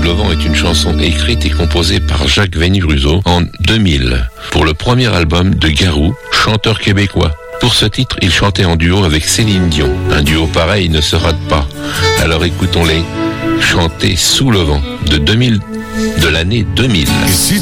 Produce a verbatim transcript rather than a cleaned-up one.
le vent est une chanson écrite et composée par Jacques Venuruso en deux mille pour le premier album de Garou, chanteur québécois. Pour ce titre, il chantait en duo avec Céline Dion. Un duo pareil ne se rate pas. Alors écoutons-les chanter Sous le vent de deux mille, de l'année deux mille. Et si